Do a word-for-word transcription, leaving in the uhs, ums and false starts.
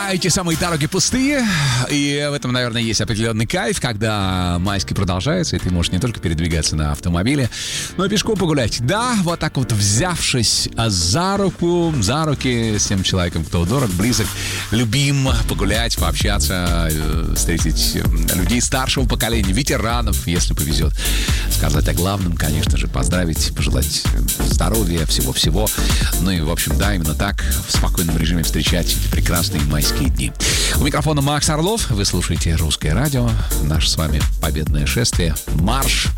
Да, эти самые дороги пустые, и в этом, наверное, есть определенный кайф, когда майский продолжается, и ты можешь не только передвигаться на автомобиле, но и пешком погулять. Да, вот так вот взявшись за руку, за руки с тем человеком, кто дорог, близок, любим, погулять, пообщаться, встретить людей старшего поколения, ветеранов, если повезет. Сказать о главном, конечно же, поздравить, пожелать здоровья, всего-всего. Ну и, в общем, да, именно так, в спокойном режиме встречать эти прекрасные майские дни. У микрофона Макс Орлов. Вы слушаете «Русское радио». Наше с вами победное шествие. Марш!